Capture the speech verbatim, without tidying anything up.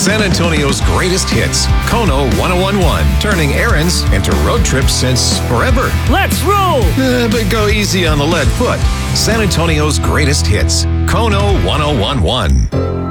San Antonio's greatest hits, Kono ten eleven, turning errands into road trips since forever. Let's roll! Uh, but go easy on the lead foot. San Antonio's greatest hits, Kono ten eleven.